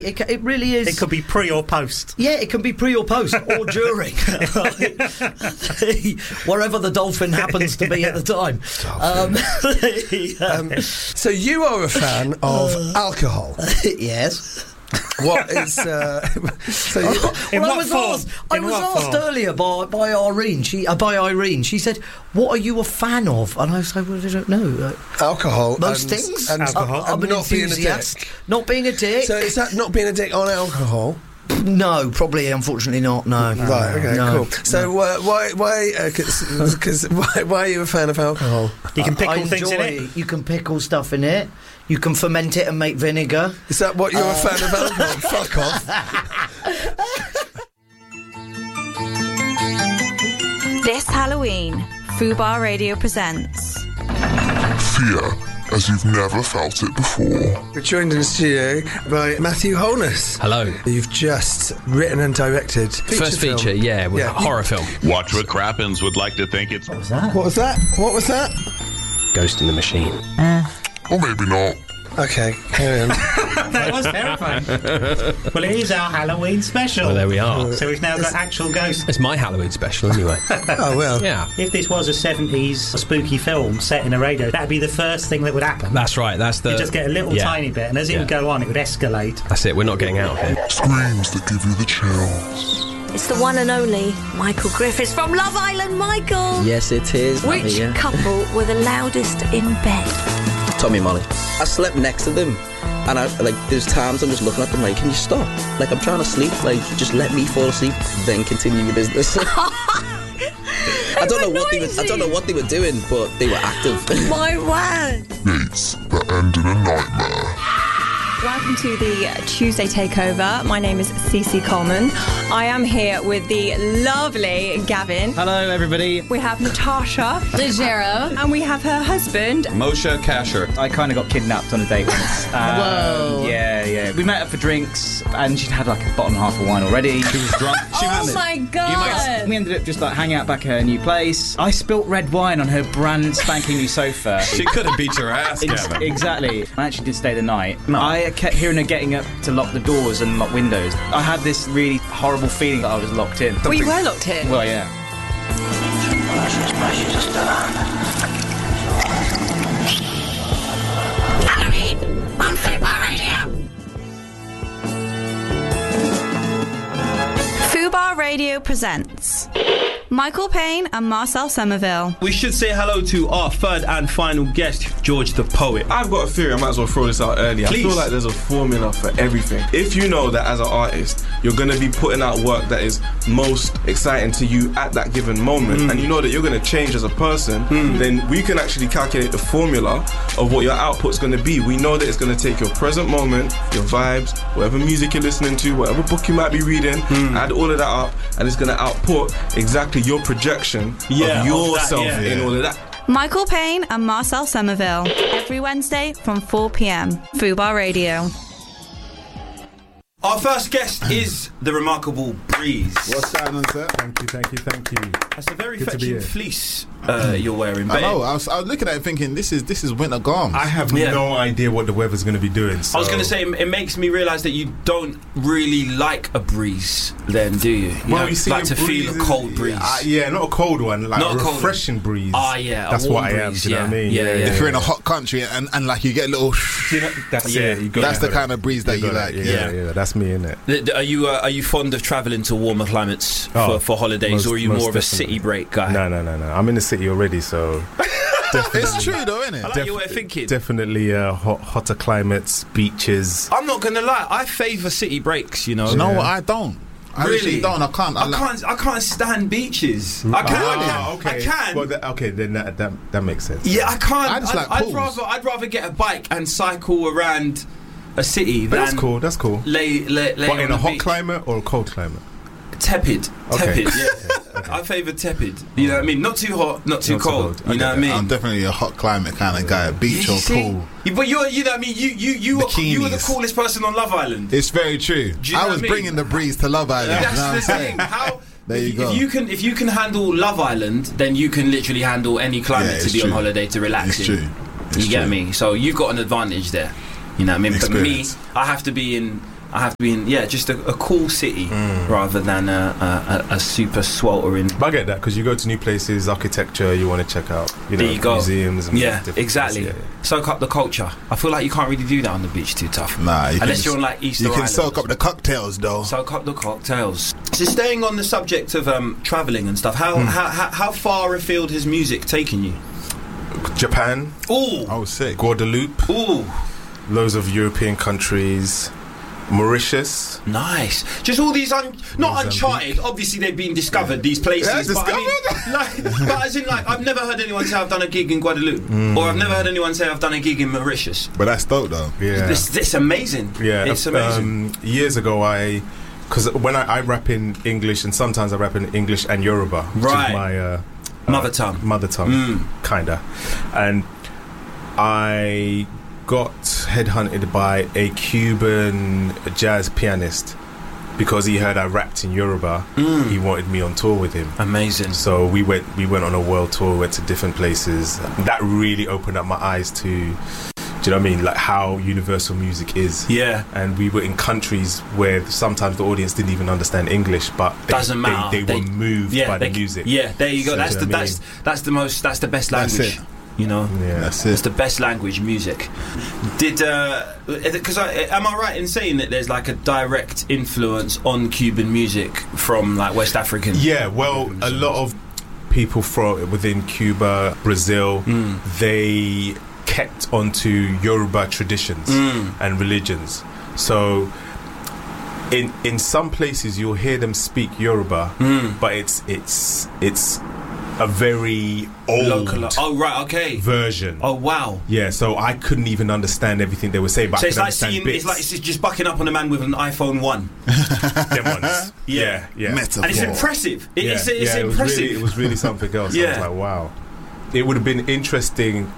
It really is. It could be pre or post. Yeah, it can be pre or post or during, wherever the dolphin happens to be at the time. So you are a fan of alcohol? Yes. What is? I was asked earlier by Irene. By Irene, she said, "What are you a fan of?" And I said, "Well, I don't know." Alcohol. Most things. And alcohol. I'm an not being a enthusiast. dick. Not being a dick. So is that not being a dick on alcohol? No, probably, unfortunately not. No. Right. Okay. No, cool. So why are you a fan of alcohol? You can pickle things in it. You can pickle stuff in it. You can ferment it and make vinegar. Is that what you're a fan of alcohol? Fuck off. This Halloween, Fubar Radio presents Fear as you've never felt it before. We're joined in the studio by Matthew Holness. Hello. You've just written and directed First feature, yeah, with a horror film. Watch What Crappens would like to think it's... What was that? Ghost in the Machine. Or maybe not. Okay, carry on. That was terrifying. Well, it is our Halloween special. Well, there we are. So we've now got actual ghosts. It's my Halloween special, anyway. Oh, well. Yeah. If this was a 70s spooky film set in a radio, that'd be the first thing that would happen. That's right, that's the... You just get a little tiny bit, and as it would go on, it would escalate. That's it, we're not getting out of here. Screams that give you the chills. It's the one and only Michael Griffiths from Love Island. Michael! Yes, it is. Which couple were the loudest in bed? Tommy and Molly. I slept next to them, and there's times I'm just looking at them like, can you stop? Like, I'm trying to sleep. Like, just let me fall asleep, then continue your business. I don't know what they were doing, but they were active. My word! Dates that end in a nightmare. Welcome to the Tuesday Takeover. My name is Cece Coleman. I am here with the lovely Gavin. Hello, everybody. We have Natasha Leggero, and we have her husband, Moshe Kasher. I kind of got kidnapped on a date once. Whoa. Yeah. We met up for drinks, and she'd had like a bottle and a half of wine already. She was drunk. Oh my God. We ended up just like hanging out back at her new place. I spilt red wine on her brand spanking new sofa. She could have beat your ass, Gavin. Exactly. I actually did stay the night. I kept hearing her getting up to lock the doors and lock windows. I had this really horrible feeling that I was locked in. Well, you were locked in? Well, yeah. Halloween on Fubar Radio. Fubar Radio presents Michael Payne and Marcel Somerville. We should say hello to our third and final guest, George the Poet. I've got a theory, I might as well throw this out early. Please. I feel like there's a formula for everything. If you know that as an artist, you're going to be putting out work that is most exciting to you at that given moment, and you know that you're going to change as a person, then we can actually calculate the formula of what your output's going to be. We know that it's going to take your present moment, your vibes, whatever music you're listening to, whatever book you might be reading, add all of that up, and it's going to output exactly your projection of yourself in all of that. Michael Payne and Marcel Somerville. Every Wednesday from 4 p.m. Fubar Radio. Our first guest is the remarkable Breeze. What's going on, sir? Thank you. That's a very fetching fleece you're wearing. I know. I was looking at it thinking, this is winter garms. I have no idea what the weather's going to be doing. So. I was going to say, it makes me realise that you don't really like a breeze then, do you? You see, like to feel a cold breeze. Not a cold one, like not a refreshing breeze. That's what I am, do you know what I mean? If you're in a hot country and like you get a little... That's it. That's the kind of breeze that you like. Yeah, that's me, innit? Are you fond of travelling to warmer climates for holidays, or are you more of a city break guy? No. I'm in the city already, so... It's true though, isn't it? I like your way of thinking. Definitely hotter climates, beaches. I'm not gonna lie, I favour city breaks, you know. No, I don't. I really don't. I can't stand beaches. I can. Okay. I can. Well, then that makes sense. Yeah, I can't. I just like pools. I'd rather get a bike and cycle around a city. That's cool. Lay but in a hot beach. climate or a cold climate? Tepid. Okay. Yeah. Okay. I favour tepid. You know what I mean? Not too hot, not too cold. You know what I mean? I'm definitely a hot climate kind of guy. Beach or pool. But you know what I mean? You were the coolest person on Love Island. It's very true. I was bringing the breeze to Love Island. That's the thing. How? There you go. If you can handle Love Island, then you can literally handle any climate to be on holiday to relax in. It's true. You get me? So you've got an advantage there. You know what I mean? Experience. But me, I have to be in I have to be in, just a cool city rather than a super sweltering. But I get that, because you go to new places, architecture, you want to check out, museums and different exactly. places, Soak up the culture. I feel like you can't really do that on the beach too tough. Nah, unless you're on like Easter You can Island. soak up the cocktails, though. Soak up the cocktails. So staying on the subject of travelling and stuff, how far afield has music taken you? Japan. Ooh. Oh, sick. Guadeloupe. Ooh. Loads of European countries. Mauritius. Nice. Just all these not uncharted. Obviously, they've been discovered. These places, but as in, like, I've never heard anyone say I've done a gig in Guadeloupe, or I've never heard anyone say I've done a gig in Mauritius. But that's dope, though. Yeah, it's amazing. Yeah, it's amazing. Years ago, because when I rap in English, and sometimes I rap in English and Yoruba, which is my mother tongue, kinda, and I got headhunted by a Cuban jazz pianist because he heard I rapped in Yoruba. He wanted me on tour with him. Amazing. So we went on a world tour, went to different places. That really opened up my eyes to, do you know what I mean, like how universal music is. Yeah. And we were in countries where sometimes the audience didn't even understand English, but doesn't matter. They were moved by the music. Yeah, there you go. That's the best language. That's it. You know, that's it. It's the best language, music. Because am I right in saying that there's like a direct influence on Cuban music from like West African? Yeah, well, a lot of people from within Cuba, Brazil, they kept onto Yoruba traditions and religions. So in some places you'll hear them speak Yoruba, but it's a very old version. Oh wow! Yeah, so I couldn't even understand everything they were saying. But so it's I like seeing, it's like it's just bucking up on a man with an iPhone 1. Them ones. Yeah. Metaphor. And it's impressive. It's impressive. It was really something else. Yeah. I was like, wow. It would have been interesting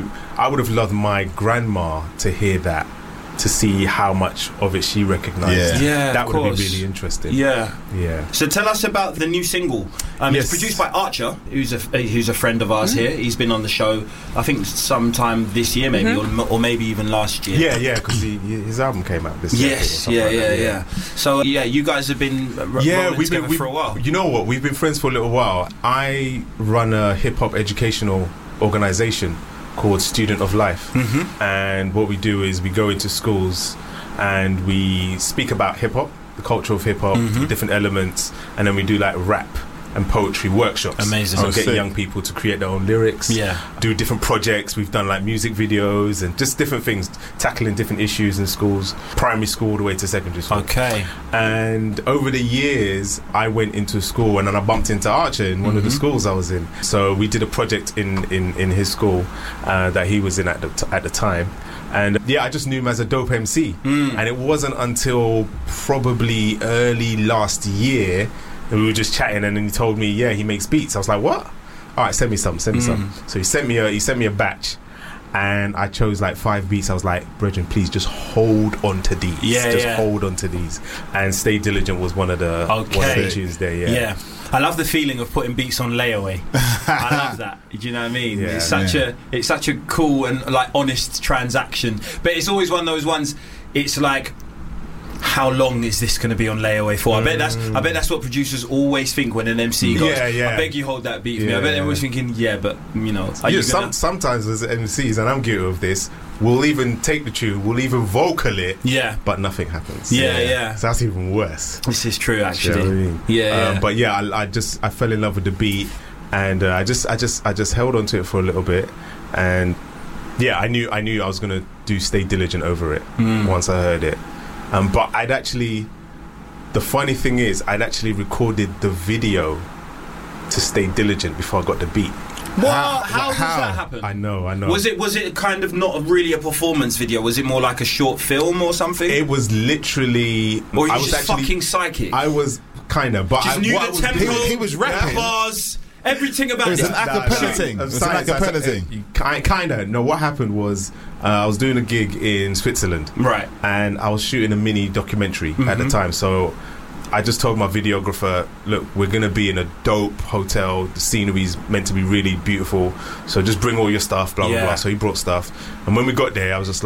I would have loved my grandma to hear that, to see how much of it she recognised. Yeah, that would have been really interesting. Yeah. Yeah. So tell us about the new single. It's produced by Archer, who's a friend of ours here. He's been on the show, I think, sometime this year, maybe, or maybe even last year. Yeah, because his album came out this year. Yes, yeah. So you guys have been rolling together for a while. You know what? We've been friends for a little while. I run a hip hop educational organisation called Student of Life, and what we do is we go into schools and we speak about hip hop, the culture of hip hop, different elements, and then we do like rap and poetry workshops. Amazing. So get young people to create their own lyrics, do different projects. We've done like music videos and just different things, tackling different issues in schools, primary school all the way to secondary school. Okay. And over the years I went into school, and then I bumped into Archer in one of the schools I was in. So we did a project in his school that he was in at the time. And I just knew him as a dope MC. And it wasn't until probably early last year and we were just chatting, and then he told me, he makes beats. I was like, what? All right, send me some. So he sent me a batch, and I chose like 5 beats. I was like, brethren, please just hold on to these. Hold on to these. And Stay Diligent was one of the tunes there. Yeah. I love the feeling of putting beats on layaway. I love that. Do you know what I mean? Yeah, it's such a cool and like honest transaction. But it's always one of those ones. It's like, how long is this going to be on layaway for? I bet that's what producers always think when an MC goes, I beg you hold that beat for me. I bet they're always thinking, but you know, sometimes as MCs, and I'm guilty of this, we'll even take the tune, we'll even vocal it, but nothing happens. So that's even worse. This is true, actually. You know what I mean? I fell in love with the beat, and I just held on to it for a little bit, and I knew I was gonna do Stay Diligent over it once I heard it. But the funny thing is, I'd actually recorded the video to Stay Diligent before I got the beat. How does that happen? I know. Was it kind of not really a performance video? Was it more like a short film or something? It was literally... Or I was just fucking psychic? I was kind of, but just knew the tempo, he was rapping. Bars, everything about it. It was an acapella thing. It was an acapella thing. Kind of. No, what happened was I was doing a gig in Switzerland. Right. And I was shooting a mini documentary at the time. So I just told my videographer, look, we're going to be in a dope hotel. The scenery's meant to be really beautiful. So just bring all your stuff, blah, blah, blah. So he brought stuff. And when we got there, I was just like,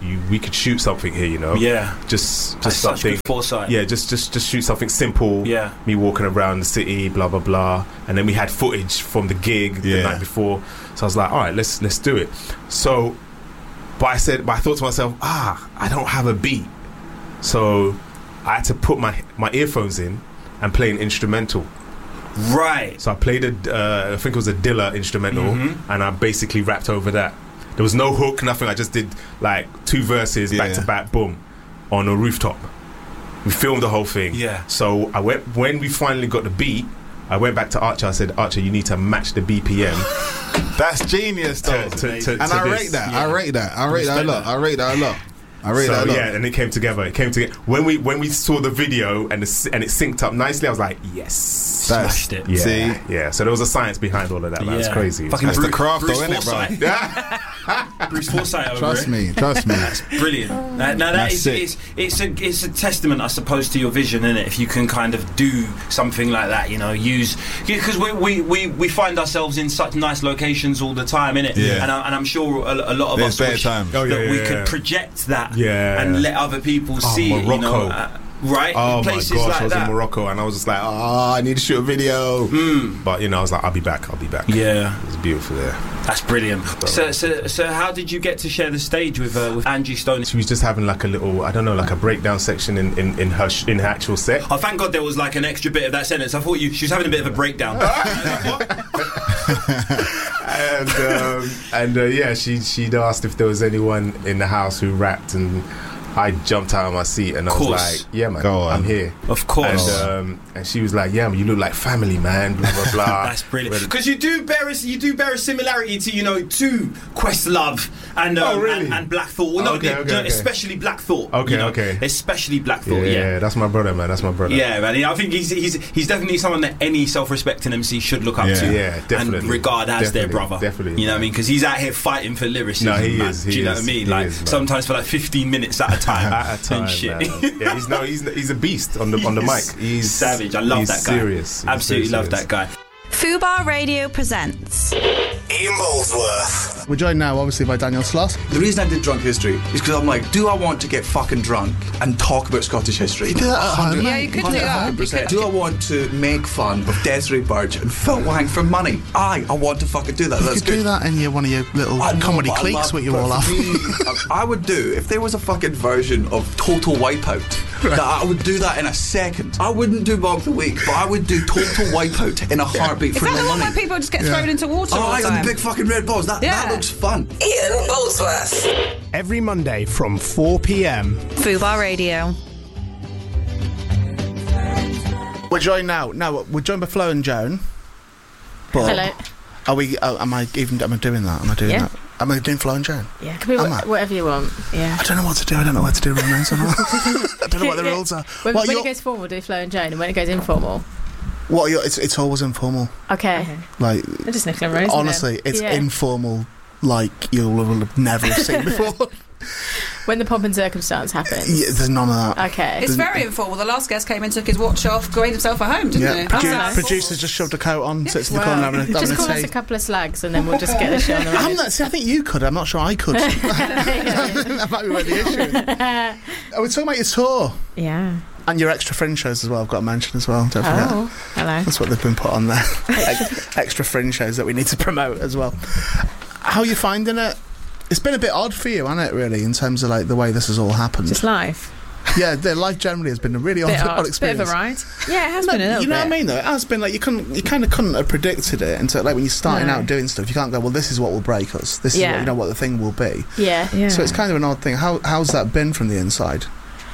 we could shoot something here, you know. Yeah. Just That's such something. good foresight. Yeah, just shoot something simple. Yeah. Me walking around the city, blah blah blah, and then we had footage from the gig the night before. So I was like, all right, let's do it. So, but I thought to myself, I don't have a beat, so I had to put my earphones in and play an instrumental. Right. So I played I think it was a Dilla instrumental, and I basically rapped over that. There was no hook, nothing. I just did like 2 verses back to back, boom, on a rooftop. We filmed the whole thing. Yeah. So when we finally got the beat, I went back to Archer. I said, Archer, you need to match the BPM. That's genius, though. And I rate that. I rate that a lot. I rate that a lot. Yeah, and it came together. When we saw the video and it synced up nicely. I was like, yes, smashed it. Yeah, See? yeah. So there was a science behind all of that. Man. It's crazy. Fucking That's the craft, Bruce though, isn't it, bro? Bruce Forsyth over Trust me. That's brilliant. Now that is it's a testament, I suppose, to your vision, isn't it? If you can kind of do something like that, you know, because we find ourselves in such nice locations all the time, innit? Yeah. And I'm sure a lot of us wish that we could project that and let other people see it, Morocco. you know. Right? Oh my Places gosh, like I was that. in Morocco and I was just like, I need to shoot a video. But you know, I was like, I'll be back. Yeah, it was beautiful there. That's brilliant. So how did you get to share the stage with Angie Stone? She was just having like a little, I don't know, like a breakdown section in her actual set. Oh, thank God there was like an extra bit of that sentence. I thought she was having a bit of a breakdown. and she'd asked if there was anyone in the house who rapped, and I jumped out of my seat and I was like, yeah, man, I'm here. Of course. And she was like, yeah, man, you look like family, man, blah, blah, blah. That's brilliant. Because you do bear a similarity to, you know, to Questlove and and Black Thought. Well, okay. Especially Black Thought. Okay, you know? okay. Especially Black Thought, yeah. That's my brother, man. That's my brother. Yeah, man. I think he's definitely someone that any self-respecting MC should look up to. Yeah, definitely. And regard as their brother. Definitely. You know what I mean? Because he's out here fighting for lyricism. No, he man. is. Do you know what I mean? Like, sometimes for like 15 minutes at a time. And shit. Yeah, he's a beast on the mic. He's savage. I love that guy. Serious. Absolutely love that guy. Fubar Radio presents Ian Molesworth. We're joined now, obviously, by Daniel Sloss. The reason I did Drunk History is because I'm like, do I want to get fucking drunk and talk about Scottish history? You do that at home. Yeah, you could do that. 100%. Do I want to make fun of Desiree Burge and Phil Wang for money? I want to fucking do that. You That's could do good. that in one of your little comedy cliques with you all off. I would do, if there was a fucking version of Total Wipeout, that I would do that in a second. I wouldn't do Bog the Week, but I would do Total Wipeout in a heartbeat for no money. Is that the one where people just get thrown into water all the I time? got the big fucking red balls. That looks fun. Ian Molesworth. Every Monday from 4 p.m. Fubar Radio. We're joined now. No, we're joined by Flo and Joan. But Hello. Are we? Am I doing that? Am I doing that? Am I doing Flo and Joan? Yeah, could be whatever you want. Yeah. I don't know what to do. I don't know what to do with names or not. I don't know what the rules are. When it goes formal, do Flo and Joan, and when it goes informal. It's always informal. Okay. Like, they're just Nicola Rose. Honestly, it's informal, like you'll have never have seen before. When the pomp and circumstance happens. Yeah, there's none of that. Okay. It's very informal. The last guest came in, took his watch off, made himself at home, didn't he? Producer's just shoved a coat on, sits in the corner having a tea. Just call us a couple of slags and then we'll just get the show on the road. I think you could. I'm not sure I could. That might be where the issue is. We're talking about your tour. Yeah. And your extra fringe shows as well, I've got to mention as well. Don't forget. Oh, hello. That's what they've been put on there. Extra fringe shows that we need to promote as well. How are you finding it? It's been a bit odd for you, hasn't it, really, in terms of like the way this has all happened? Just life. Yeah, their life generally has been a really odd experience. Bit of a ride. Yeah, it has been a little bit. You know what I mean, though? It has been like you kind of couldn't have predicted it until like when you're starting out doing stuff. You can't go, well, this is what will break us. This is what the thing will be. Yeah. So it's kind of an odd thing. How's that been from the inside?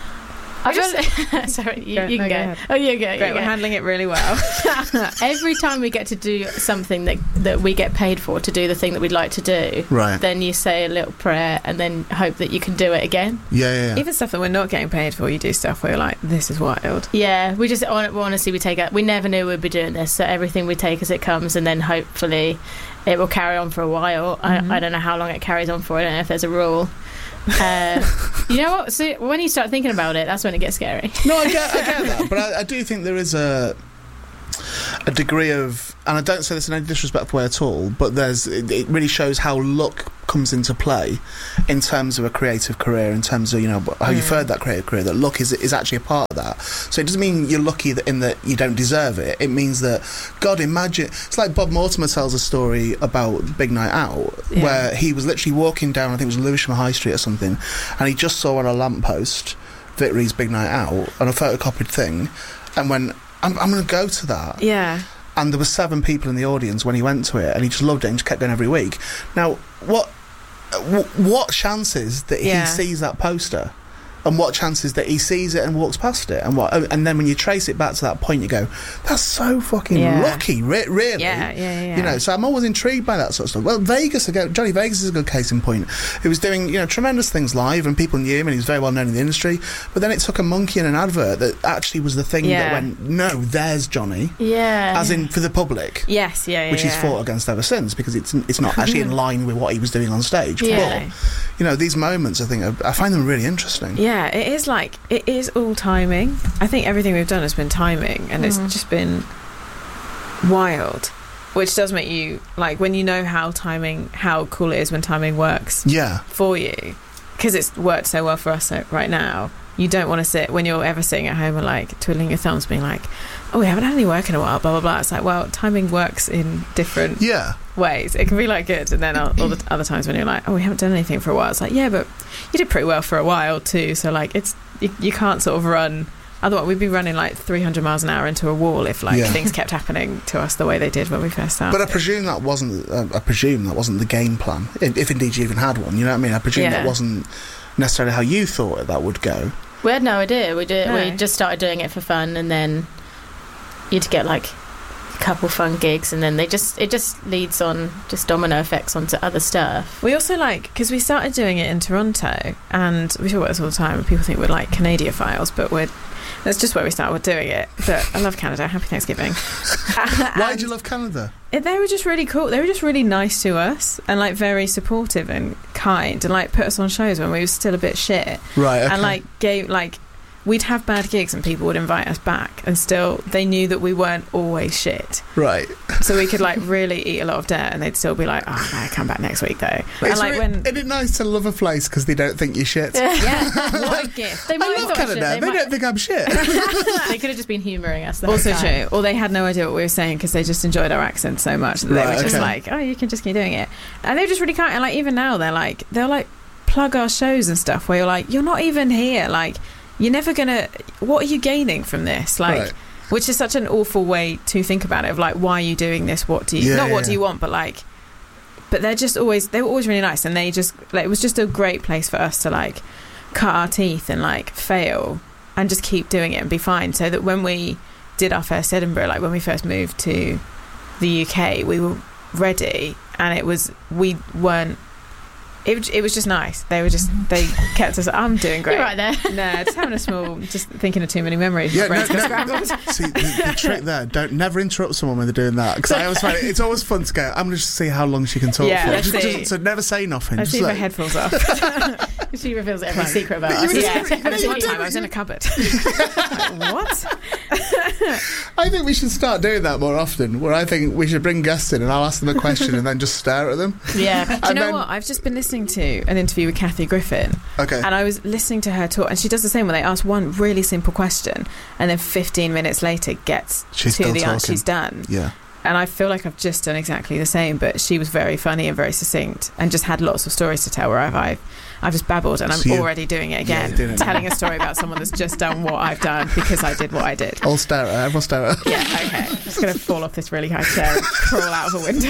Sorry, you can go. Ahead. Oh, you go. Great, we're handling it really well. Every time we get to do something that we get paid for to do the thing that we'd like to do, right? Then you say a little prayer and then hope that you can do it again. Yeah. Even stuff that we're not getting paid for, you do stuff where you're like, this is wild. Yeah, we just honestly we never knew we'd be doing this, so everything we take as it comes, and then hopefully it will carry on for a while. Mm-hmm. I don't know how long it carries on for. I don't know if there's a rule. You know what? So when you start thinking about it, that's when it gets scary. No, I get that, but I do think there is a a degree of, and I don't say this in any disrespectful way at all, but it really shows how luck comes into play in terms of a creative career, in terms of, you know, how you further that creative career, that luck is actually a part of that. So it doesn't mean you're lucky in that you don't deserve it. It means that, God, imagine, it's like Bob Mortimer tells a story about Big Night Out, where he was literally walking down, I think it was Lewisham High Street or something, and he just saw on a lamppost Vic Reed's Big Night Out on a photocopied thing, and went, I'm going to go to that. Yeah. And there were 7 people in the audience when he went to it, and he just loved it and just kept going every week. Now, what chances that he sees that poster, and what chances that he sees it and walks past it, and then when you trace it back to that point, you go, that's so fucking lucky, really. Yeah. You know, so I'm always intrigued by that sort of stuff. Well, Johnny Vegas is a good case in point. He was doing, you know, tremendous things live, and people knew him, and he was very well known in the industry. But then it took a monkey in an advert that actually was the thing that went, no, there's Johnny. Yeah. As in for the public. Yes, which he's fought against ever since, because it's not actually in line with what he was doing on stage. Yeah. But, you know, these moments, I think, I find them really interesting. Yeah, it is all timing. I think everything we've done has been timing, and it's just been wild, which does make you, like, when you know how cool it is when timing works for you, because it's worked so well for us right now. You don't want to sit, when you're ever sitting at home and, like, twiddling your thumbs being like, oh, we haven't had any work in a while, blah blah blah. It's like, well, timing works in different ways. It can be like good, and then all the other times when you're like, oh, we haven't done anything for a while, it's like, yeah, but you did pretty well for a while too, so, like, it's you can't sort of run, otherwise we'd be running like 300 miles an hour into a wall if, like, things kept happening to us the way they did when we first started. But I presume that wasn't the game plan, if indeed you even had one, you know what I mean? I presume that wasn't necessarily how you thought that would go. We had no idea. We just started doing it for fun, and then you'd get, like, a couple fun gigs, and then it just leads on, just domino effects onto other stuff. We also, like, because we started doing it in Toronto, and we talk about this all the time, and people think we're like Canadiophiles, but that's just where we started doing it. But I love Canada. Happy Thanksgiving. Why did you love Canada? They were just really cool. They were just really nice to us, and, like, very supportive and kind, and, like, put us on shows when we were still a bit shit. Right, okay. And, like, we'd have bad gigs and people would invite us back, and still they knew that we weren't always shit. Right. So we could, like, really eat a lot of dirt, and they'd still be like, oh, no, come back next week, though. And, like, isn't it nice to love a place because they don't think you're shit? Yeah, what a gift. They I love Canada. They don't think I'm shit. They could have just been humouring us the whole also time. True. Or they had no idea what we were saying because they just enjoyed our accent so much that they were just like, oh, you can just keep doing it. And they were just really kind. And, like, even now they'll plug our shows and stuff where you're like, you're not even here, like, you're never gonna, what are you gaining from this, like, which is such an awful way to think about it, of, like, why are you doing this, what do you do you want, but, like, but they were always really nice, and they just, like, it was just a great place for us to, like, cut our teeth and, like, fail and just keep doing it and be fine, so that when we did our first Edinburgh, like, when we first moved to the UK, we were ready, and it was just nice. They kept us. I'm doing great. You're right there. No, just having just thinking of too many memories. Yeah, See, the trick there, never interrupt someone when they're doing that, because I always find it's always fun to go, I'm going to see how long she can talk for. So never say nothing. Let's see if her head falls off. She reveals every secret about us. One time I was in a cupboard. What? I think we should start doing that more often, where I think we should bring guests in and I'll ask them a question and then just stare at them. Yeah. Do you know what? I've just been listening to an interview with Kathy Griffin. Okay. And I was listening to her talk, and she does the same where they ask one really simple question, and then 15 minutes later gets to the answer she's done. Yeah. And I feel like I've just done exactly the same, but she was very funny and very succinct, and just had lots of stories to tell where I've just babbled, and I'm already doing it again, telling a story about someone that's just done what I've done because I did what I did. I'll stare at her. Everyone stare at her. Yeah, okay. I'm just going to fall off this really high chair and crawl out of a window.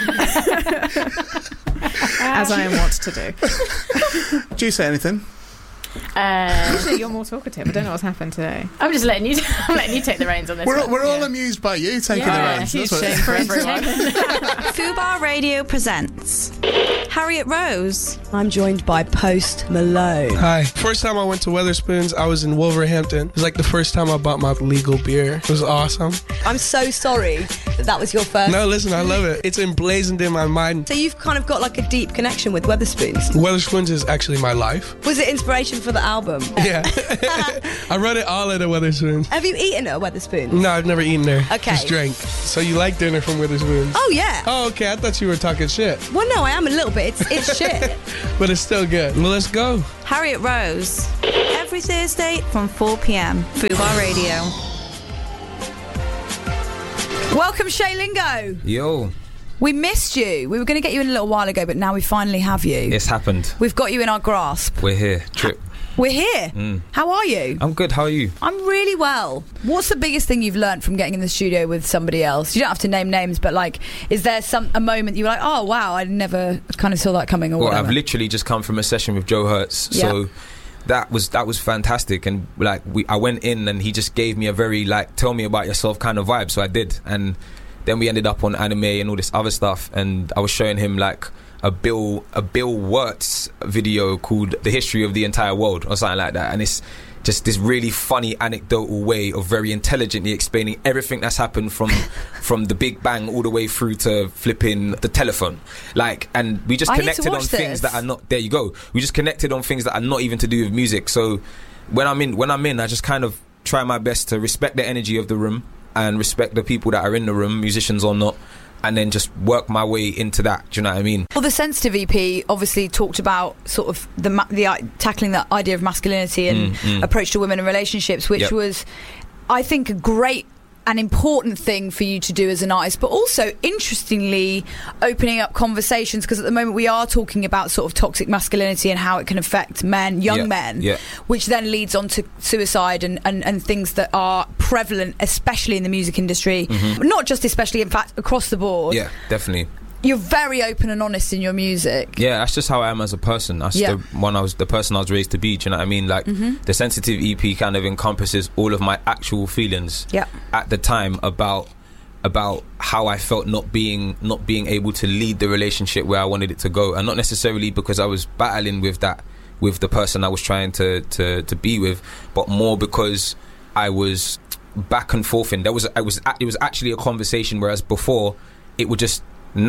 As I am wont to do. Do you say anything? Usually you're more talkative. I don't know what's happened today. I'm just letting you take the reins on this. We're all amused by you taking the reins. Huge shame for everyone. Fubar Radio presents Harriet Rose. I'm joined by Post Malone. Hi. First time I went to Wetherspoons, I was in Wolverhampton. It was like the first time I bought my legal beer. It was awesome. I'm so sorry that was your first. No, listen, I love it. It's emblazoned in my mind. So you've kind of got like a deep connection with Wetherspoons. Wetherspoons is actually my life. Was it inspiration for the album? Yeah. I wrote it all at a Wetherspoons. Have you eaten at a Wetherspoons? No, I've never eaten there. Okay. Just drank. So you like dinner from Wetherspoons? Oh, yeah. Oh, okay. I thought you were talking shit. Well, no, I am a little bit. It's shit. But it's still good. Well, let's go. Harriet Rose. Every Thursday from 4 p.m. Fubar Radio. Welcome, Shay Lingo. Yo. We missed you. We were going to get you in a little while ago, but now we finally have you. It's happened. We've got you in our grasp. We're here. Trip. We're here. How are you? I'm good. How are you? I'm really well. What's the biggest thing you've learned from getting in the studio with somebody else? You don't have to name names, but like, is there a moment you were like, oh wow, I never kind of saw that coming, or well, whatever? I've literally just come from a session with Joe Hertz, so that was fantastic. And like, I went in and he just gave me a very like, tell me about yourself kind of vibe. So I did, and then we ended up on anime and all this other stuff, and I was showing him like a Bill Wirtz video called The History of the Entire World or something like that, and it's just this really funny anecdotal way of very intelligently explaining everything that's happened from the Big Bang all the way through to flipping the telephone, like, and we just connected on things that are not, there you go, we just connected on things that are not even to do with music. So when I'm in I just kind of try my best to respect the energy of the room and respect the people that are in the room, musicians or not, and then just work my way into that. Do you know what I mean? Well, the Sensitive EP obviously talked about sort of the tackling the idea of masculinity and approach to women and relationships, which was, I think, a great and important thing for you to do as an artist, but also interestingly opening up conversations, because at the moment we are talking about sort of toxic masculinity and how it can affect men, young men, which then leads on to suicide and things that are prevalent, especially in the music industry, not just especially, in fact, across the board. Yeah, definitely. You're very open and honest in your music. Yeah, that's just how I am as a person. That's the person I was raised to be. Do you know what I mean? Like, the Sensitive EP kind of encompasses all of my actual feelings at the time about how I felt not being able to lead the relationship where I wanted it to go, and not necessarily because I was battling with that with the person I was trying to be with, but more because I was back and forth in. It was actually a conversation, whereas before it would just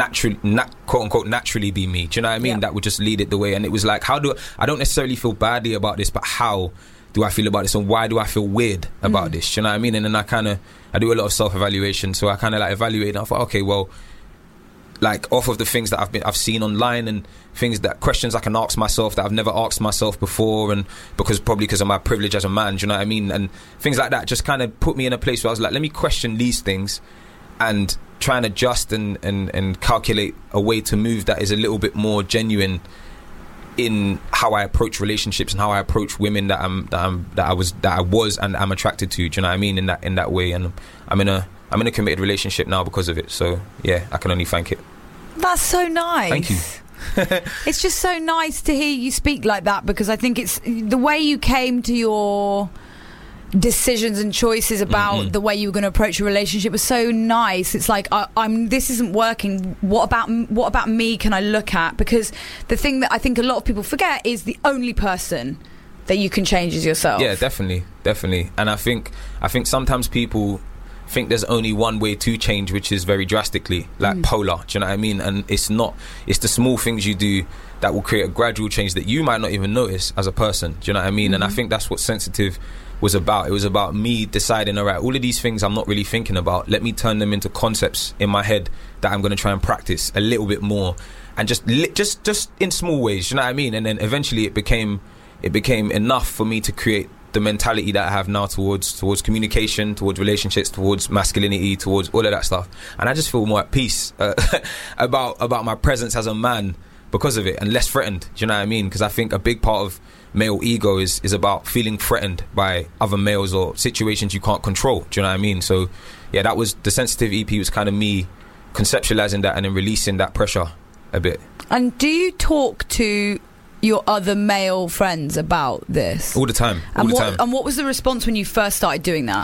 quote unquote naturally be me. Do you know what I mean? That would just lead it the way, and it was like, I don't necessarily feel badly about this, but how do I feel about this, and why do I feel weird about this? Do you know what I mean? And then I do a lot of self-evaluation, so I kind of like evaluate, and I thought, okay, well, like, off of the things that I've seen online and questions I can ask myself that I've never asked myself before, and because of my privilege as a man, do you know what I mean? And things like that just kind of put me in a place where I was like, let me question these things and try and adjust and calculate a way to move that is a little bit more genuine in how I approach relationships and how I approach women that I was and I'm attracted to. Do you know what I mean? In that way, and I'm in a committed relationship now because of it. So yeah, I can only thank it. That's so nice. Thank you. It's just so nice to hear you speak like that, because I think it's the way you came to your decisions and choices about the way you were going to approach a relationship was so nice. It's like, this isn't working. What about me can I look at? Because the thing that I think a lot of people forget is the only person that you can change is yourself. Yeah, definitely. And I think sometimes people think there's only one way to change, which is very drastically, like polar. Do you know what I mean? And it's not. It's the small things you do that will create a gradual change that you might not even notice as a person. Do you know what I mean? And I think that's what Sensitive was about. It was about me deciding, all right, all of these things I'm not really thinking about, let me turn them into concepts in my head that I'm going to try and practice a little bit more, and just in small ways, you know what I mean? And then eventually it became enough for me to create the mentality that I have now towards communication, towards relationships, towards masculinity, towards all of that stuff. And I just feel more at peace about my presence as a man because of it, and less threatened. Do you know what I mean? Because I think a big part of male ego is about feeling threatened by other males or situations you can't control. Do you know what I mean? So yeah, that was the Sensitive EP, was kind of me conceptualizing that and then releasing that pressure a bit. And do you talk to your other male friends about this? All the time. And what was the response when you first started doing that?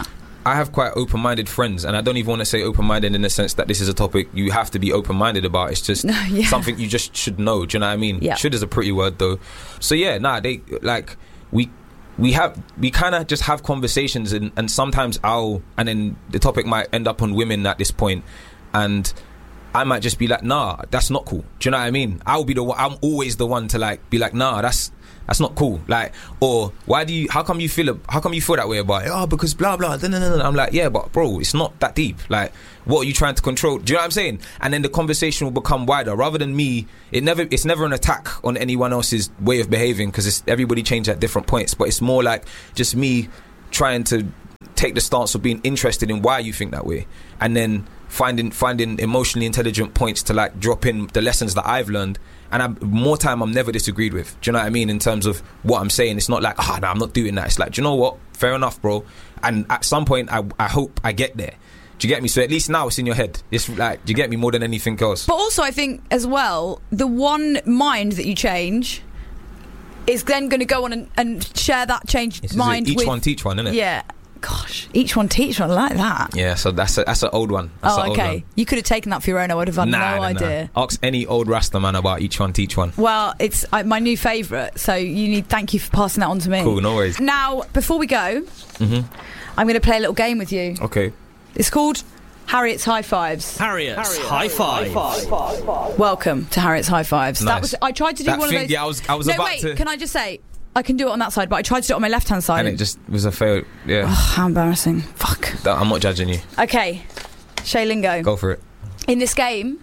I have quite open-minded friends, and I don't even want to say open-minded in the sense that this is a topic you have to be open-minded about. It's just something you just should know. Do you know what I mean? Yeah. Should is a pretty word though. So yeah, they like we kind of just have conversations, and sometimes and then the topic might end up on women at this point, and I might just be like, nah, that's not cool. Do you know what I mean? I'm always the one to like be like, nah, that's not cool. Like, or how come you feel that way about it? Oh, because blah blah. I'm like, yeah, but bro, it's not that deep. Like, what are you trying to control? Do you know what I'm saying? And then the conversation will become wider rather than me. It's never an attack on anyone else's way of behaving, because everybody changes at different points. But it's more like just me trying to take the stance of being interested in why you think that way, and then finding emotionally intelligent points to like drop in the lessons that I've learned. And I'm never disagreed with. Do you know what I mean? In terms of what I'm saying, it's not like, no, I'm not doing that. It's like, do you know what? Fair enough, bro. And at some point, I hope I get there. Do you get me? So at least now it's in your head. It's like, do you get me, more than anything else? But also, I think as well, the one mind that you change is then going to go on and share that changed mind. Each one teach one, isn't it? Yeah. Gosh, each one teach one. I like that. Yeah, so that's an old one. Okay. You could have taken that for your own. I would have had no idea. Ask any old Rasta man about each one teach one. Well, it's my new favourite, so thank you for passing that on to me. Cool, no worries. Now, before we go, I'm going to play a little game with you. Okay. It's called Harriet's High Fives. Harriet's High Five. Welcome to Harriet's High Fives. Nice. I tried to do one of those. Yeah, I was about to. Can I just say, I can do it on that side, but I tried to do it on my left-hand side. And it just was a fail. Yeah. Oh, how embarrassing. Fuck. I'm not judging you. Okay. Shay Lingo. Go for it. In this game...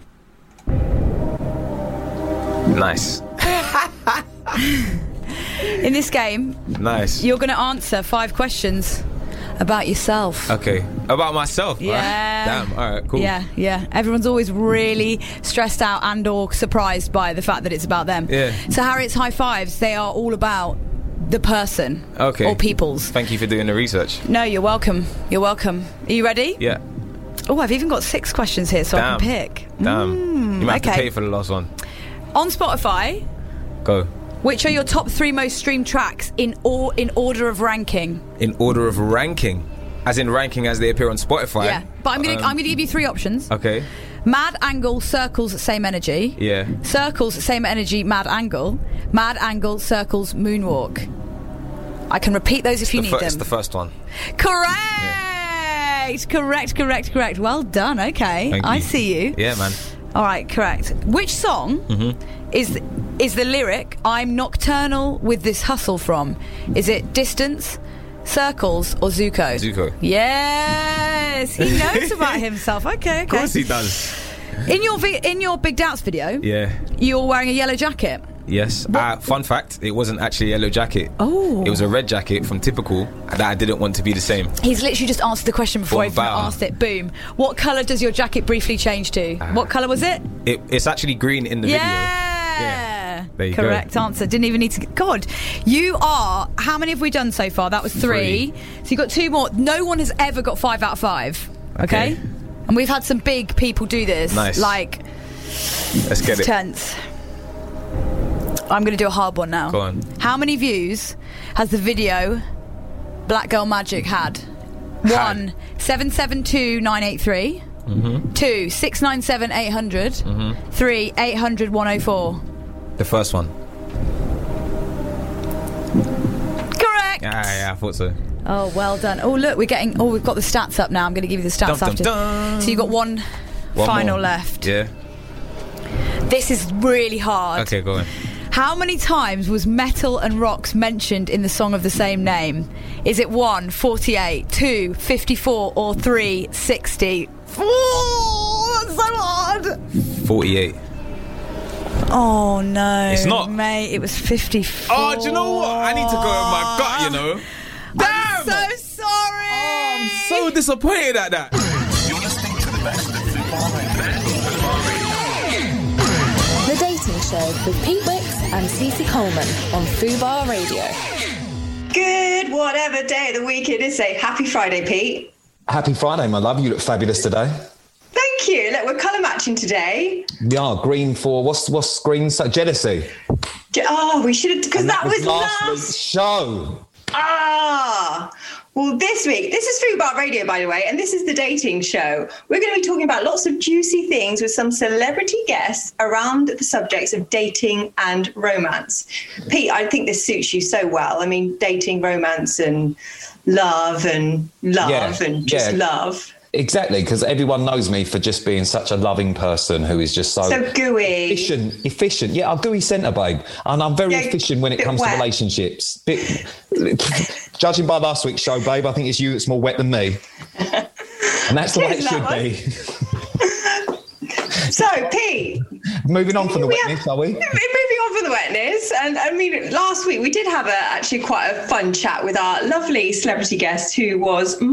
Nice. In this game... Nice. You're going to answer 5 questions about yourself. Okay. About myself? Yeah. Damn. All right, cool. Yeah. Everyone's always really stressed out and or surprised by the fact that it's about them. Yeah. So Harriet's High Fives, they are all about the person. Okay. Or peoples. Thank you for doing the research. No, you're welcome. Are you ready? Yeah. Oh, I've even got 6 questions here, so I can pick. Damn. You might have to pay for the last one. On Spotify... Go. Which are your top 3 most streamed tracks in order of ranking? In order of ranking? As in ranking as they appear on Spotify? Yeah, but I'm gonna give you 3 options. Okay. Mad Angle, Circles, Same Energy. Yeah. Circles, Same Energy, Mad Angle. Mad Angle, Circles, Moonwalk. I can repeat those if you need them. It's the first one. Correct! Yeah. Correct. Well done, okay. Thank you. I see you. Yeah, man. All right, correct. Which song is the lyric "I'm nocturnal with this hustle" from? Is it Distance, Circles, or Zuko? Zuko. Yes, he knows about himself. Okay. Of course he does. In your Big Doubts video, yeah, you're wearing a yellow jacket. Yes. Fun fact, it wasn't actually a yellow jacket. Oh. It was a red jacket from Typical that I didn't want to be the same. He's literally just answered the question before I even asked it. Boom. What colour does your jacket briefly change to? What colour was it? It's actually green in the video. Yeah. There you Correct answer. Didn't even need to... God, you are... How many have we done so far? That was 3. So you got 2 more. No one has ever got 5 out of 5. Okay? And we've had some big people do this. Nice. Like... Let's get it. Tense. I'm going to do a hard one now. Go on. How many views has the video Black Girl Magic had? 1, 772,983. 2, 697, 800. 3, 800, 104. The first one. Correct. Yeah, I thought so. Oh, well done. Oh, look, we've got the stats up now. I'm going to give you the stats after. So you've got one final more left. Yeah. This is really hard. Okay, go on. How many times was Metal and Rocks mentioned in the song of the same name? Is it 1, 48, 2, 54, or 3, 60? Oh, that's so hard. 48. Oh, no. It's not. Mate, it was 54. Oh, do you know what? I need to go with my gut, you know. Damn! I'm so sorry. Oh, I'm so disappointed at that. You're listening to the best of The Dating Show with Pete Wicks and Cece Coleman on Fubar Radio. Good whatever day of the week it is. Say happy Friday, Pete. Happy Friday, my love. You look fabulous today. Thank you. Look, we're colour matching today. We are green for what's green? So jealousy. Oh, we should have, because that was last week's show. Well, this week, this is Fubar Radio, by the way, and this is the dating show. We're going to be talking about lots of juicy things with some celebrity guests around the subjects of dating and romance. Pete, I think this suits you so well. I mean, dating, romance, and love and love. Exactly, because everyone knows me for just being such a loving person who is just so gooey. Efficient. Yeah, I'm gooey centre, babe. And I'm very efficient when it comes to relationships. Judging by last week's show, babe, I think it's you that's more wet than me. And that's the way it should be. So, Pete. Moving on from the wetness, are we? Moving on from the wetness. And I mean, last week we did have actually quite a fun chat with our lovely celebrity guest who was